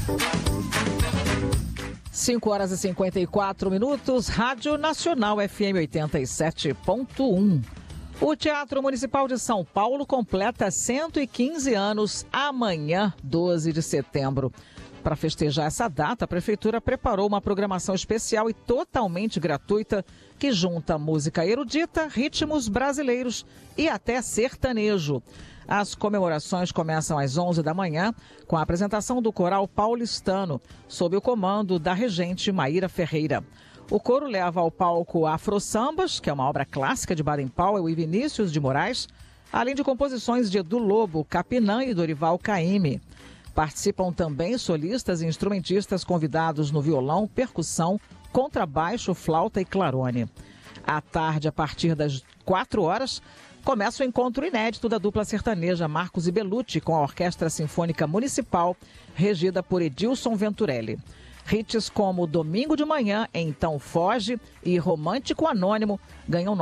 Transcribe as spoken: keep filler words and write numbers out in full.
cinco horas e cinquenta e quatro minutos, Rádio Nacional F M oitenta e sete ponto um. O Teatro Municipal de São Paulo completa cento e quinze anos amanhã, doze de setembro. Para festejar essa data, a Prefeitura preparou uma programação especial e totalmente gratuita que junta música erudita, ritmos brasileiros e até sertanejo. As comemorações começam às onze da manhã com a apresentação do Coral Paulistano, sob o comando da regente Maíra Ferreira. O coro leva ao palco Afro Sambas, que é uma obra clássica de Baden-Powell e Vinícius de Moraes, além de composições de Edu Lobo, Capinã e Dorival Caymmi. Participam também solistas e instrumentistas convidados no violão, percussão, contrabaixo, flauta e clarone. À tarde, a partir das quatro horas, começa o encontro inédito da dupla sertaneja Marcos e Belucci com a Orquestra Sinfônica Municipal, regida por Edilson Venturelli. Hits como Domingo de Manhã, Então Foge e Romântico Anônimo ganham